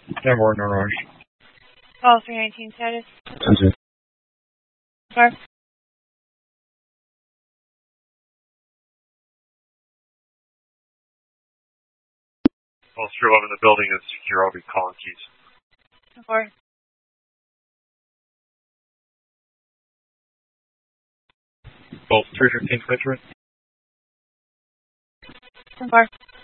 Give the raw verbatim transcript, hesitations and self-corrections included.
ten four, no rush. Call three nineteen status. ten two. Bar. Well, three eleven, the building is secure. I'll be calling keys. ten four. Well, three fifteen, Twitchman. ten four.